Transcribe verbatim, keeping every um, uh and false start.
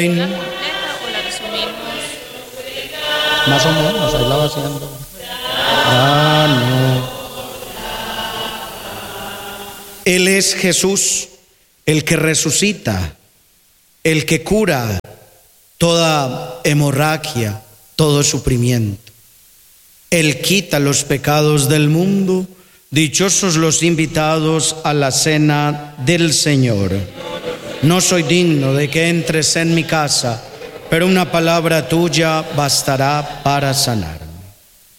¿La completa o la resumimos? Más o menos, ahí la va haciendo. Ah, no. Él es Jesús, el que resucita, el que cura toda hemorragia, todo sufrimiento. Él quita los pecados del mundo. Dichosos los invitados a la cena del Señor. No soy digno de que entres en mi casa, pero una palabra tuya bastará para sanar.